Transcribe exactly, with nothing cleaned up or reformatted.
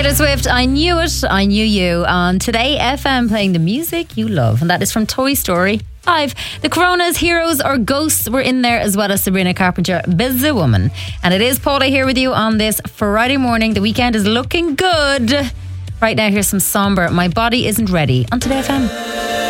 Taylor Swift, I knew it, I knew you. On Today F M playing the music you love, and that is from Toy Story five. The Coronas, Heroes or Ghosts were in there, as well as Sabrina Carpenter, Busy Woman. And it is Paula here with you on this Friday morning. The weekend is looking good. Right now, here's some somber My Body Isn't Ready on Today F M.